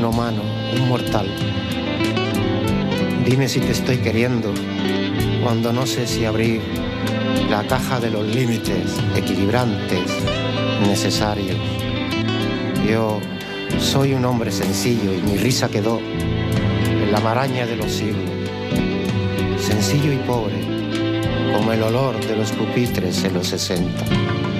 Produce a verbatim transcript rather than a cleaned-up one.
humano, un mortal. Dime si te estoy queriendo, cuando no sé si abrir la caja de los límites equilibrantes necesarios. Yo soy un hombre sencillo y mi risa quedó en la maraña de los siglos. Sencillo y pobre, como el olor de los pupitres en los sesenta.